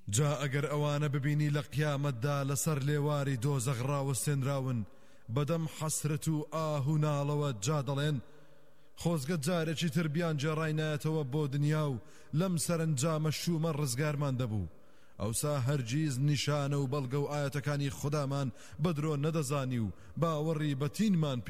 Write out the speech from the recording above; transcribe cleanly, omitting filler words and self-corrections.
جا ئەگەر ئەوانە ببینی لە قیامەتدا لەسەر لێواری دۆزەخ ڕاوەستێنراون بەدەم حەسرەت و ئاه و ناڵەوە جا دەڵێن خۆزگە جارێکی تر بیان جێڕاینایەتەوە بۆ دنیا و لەم سەرنجامە شومە ڕزگارمان دەبوو ئەوسا هەرگیز نیشانە و بەڵگە و ئاەتەکانی خودامان بەدرۆ نەدەزانی و باوەڕی بەتینمان